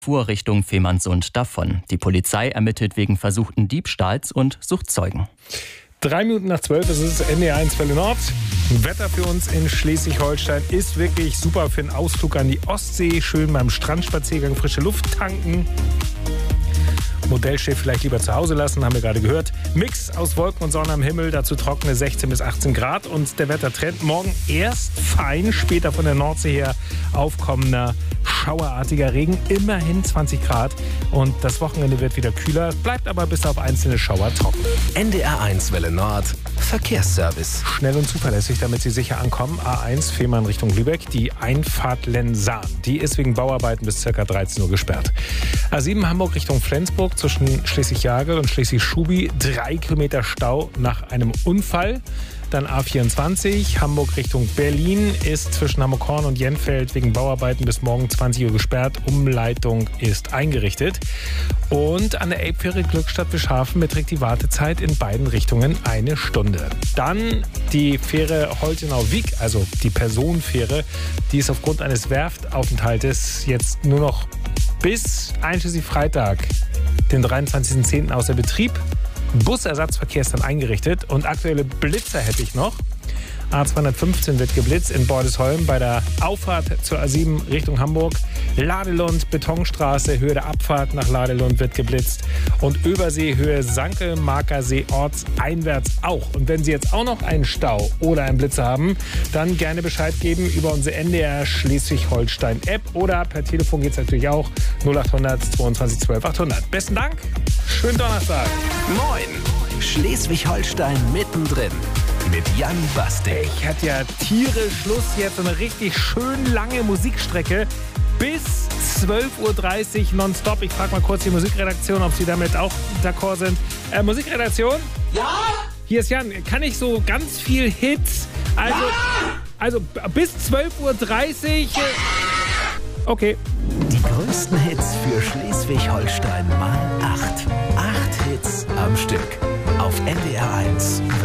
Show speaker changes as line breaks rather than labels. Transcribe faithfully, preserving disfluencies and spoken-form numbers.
fuhr Richtung Fehmarnsund davon. Die Polizei ermittelt wegen versuchten Diebstahls und sucht Zeugen.
Drei Minuten nach zwölf, es ist N D R eins Welle Nord. Wetter für uns in Schleswig-Holstein ist wirklich super für einen Ausflug an die Ostsee. Schön beim Strandspaziergang frische Luft tanken. Modellschiff vielleicht lieber zu Hause lassen, haben wir gerade gehört. Mix aus Wolken und Sonne am Himmel, dazu trockene sechzehn bis achtzehn Grad. Und der Wettertrend morgen erst fein, später von der Nordsee her aufkommender schauerartiger Regen, immerhin zwanzig Grad. Und das Wochenende wird wieder kühler, bleibt aber bis auf einzelne Schauer trocken.
N D R eins Welle Nord, Verkehrsservice.
Schnell und zuverlässig, damit Sie sicher ankommen. A eins Fehmarn Richtung Lübeck, die Einfahrt Lensahn. Die ist wegen Bauarbeiten bis ca. dreizehn Uhr gesperrt. A sieben Hamburg Richtung Flensburg zwischen Schleswig-Jagel und Schleswig-Schubi. Drei Kilometer Stau nach einem Unfall. Dann A vierundzwanzig, Hamburg Richtung Berlin, ist zwischen Hamburg-Horn und Jenfeld wegen Bauarbeiten bis morgen zwanzig Uhr gesperrt. Umleitung ist eingerichtet. Und an der Elbfähre Glückstadt-Bischhafen beträgt die Wartezeit in beiden Richtungen eine Stunde. Dann die Fähre Holtenau-Wiek, also die Personenfähre, die ist aufgrund eines Werftaufenthaltes jetzt nur noch bis einschließlich Freitag, den dreiundzwanzigsten zehnten außer Betrieb. Busersatzverkehr ist dann eingerichtet und aktuelle Blitzer hätte ich noch. A zweihundertfünfzehn wird geblitzt in Bordesholm bei der Auffahrt zur A sieben Richtung Hamburg. Ladelund, Betonstraße, Höhe der Abfahrt nach Ladelund wird geblitzt. Und Übersee, Höhe Sankel, Markersee, ortseinwärts auch. Und wenn Sie jetzt auch noch einen Stau oder einen Blitzer haben, dann gerne Bescheid geben über unsere N D R Schleswig-Holstein-App oder per Telefon geht es natürlich auch null achthundert zweiundzwanzig zwölf achthundert. Besten Dank, schönen Donnerstag.
Moin, Schleswig-Holstein mittendrin. Mit Jan Bastek.
Ich hatte ja tierisch Lust, jetzt so eine richtig schön lange Musikstrecke bis zwölf Uhr dreißig nonstop. Ich frage mal kurz die Musikredaktion, ob sie damit auch d'accord sind. Äh, Musikredaktion?
Ja?
Hier ist Jan. Kann ich so ganz viel Hits? Also,
ja!
also bis zwölf Uhr dreißig. Ja! Okay.
Die größten Hits für Schleswig-Holstein mal acht. Acht Hits am Stück. Auf N D R eins.